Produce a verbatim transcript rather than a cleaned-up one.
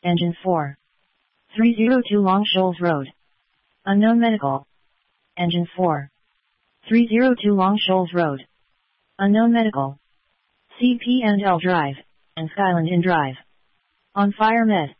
Engine four. three oh two Long Shoals Road. Unknown medical. Engine four. three oh two Long Shoals Road. Unknown medical. C P and L Drive, and Skyland Inn Drive. On fire med.